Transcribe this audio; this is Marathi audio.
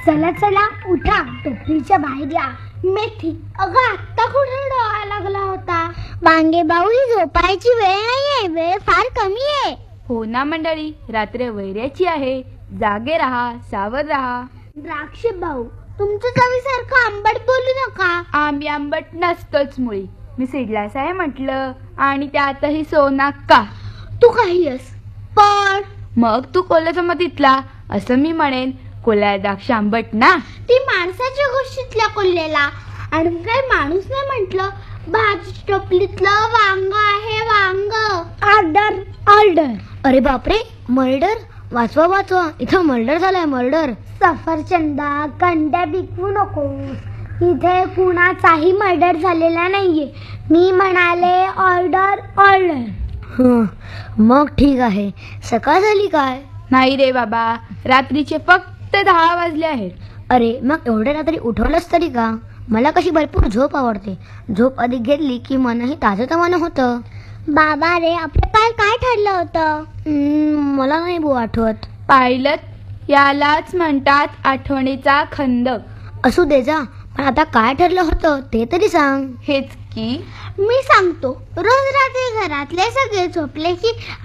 चला चला उठा, टोपलीच्या बाहेर या. मेथी, अगं आत्ता कुठे डोळा लागला होता? वांगे भाऊ, ही झोपायची वेळ नाहीये, वेळ फार कमी आहे. हो ना मंडळी, रात्र वैऱ्याची आहे. जागे राहा, सावध राहा. द्राक्ष भाऊ, तुमचं चवीसारखं आंबट बोलू नका. आम्ही आंबट नसतोच मुळी. मी सिडलास आहे म्हटलं, आणि त्यातही सोना का? तू काही अस, पण मग तू कोल्ह्याचा मतीतला असं मी म्हणेन. कोल्हा द्राक्ष आंबट ना? ती माणसाच्या गोष्टीतल्या कोल्ह्याला. आणि काय माणूस नाही म्हटलं. भाजी टोपलीतलं वांग आहे, वांग. Order order. अरे बापरे, मर्डर! वाचवा वाचवा, इथं मर्डर झालाय, मर्डर. सफरचंदा, कंड्या बिकवू नकोस. इथे कुणाचाही मर्डर झालेला नाहीये. मी म्हणाले ऑर्डर ऑर्डर. मग ठीक आहे. सकाळ झाली काय? नाही रे बाबा, रात्रीचे फक्त 10 वाजले आहेत. अरे मग एवढ्या रात्री उठवलंच तरी का? मला कशी भरपूर झोप आवडते. झोप अधिक घेतली की मनही ताजंतवानं होतं. बाबा रे, आपलं काल काय ठरलं होतं? मला नाही बो आठवत. पाहिलं, यालाच म्हणतात आठवणीचा खंदक. असू दे जा, पण आता काय ठरलं होतं ते तरी सांग. हेच की मी सांगतो. रोज रात्री घरातले सगळे झोपले की